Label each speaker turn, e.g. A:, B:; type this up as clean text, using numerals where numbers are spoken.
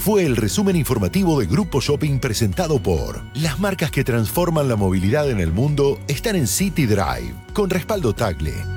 A: fue el resumen informativo de Grupo Shopping presentado por las marcas que transforman la movilidad en el mundo están en City Drive, con respaldo Tagle.